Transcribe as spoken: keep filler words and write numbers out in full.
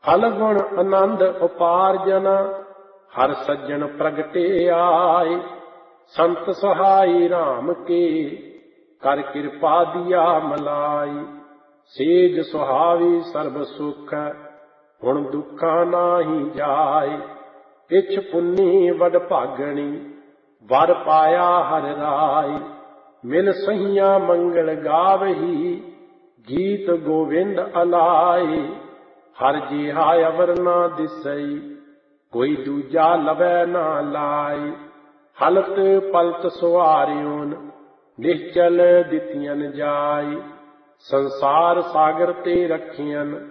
फल गुण आनंद उपार्जन हर सज्जन प्रगटे आए। संत सहाय राम के कर कृपा दिया मलाई। सेज सुहावी सर्ब सुख हुण दुखा नाही जाए। इछ पुन्नी वड भागणी वर पाया हर राय। मिल सहिया मंगल गावही गीत गोविंद अलाए। हर जिहा अवर ना दिसई कोई दूजा लवै ना लाए। हलत पलत सुवारियोन निश्चल दितियन जाय। संसार सागर ते रखियन